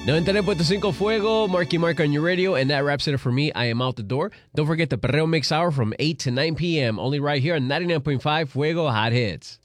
99.5 Fuego, Marky Mark on your radio, and that wraps it up for me. I am out the door. Don't forget the Perreo Mix Hour from 8 to 9 p.m. only right here on 99.5 Fuego Hot Hits.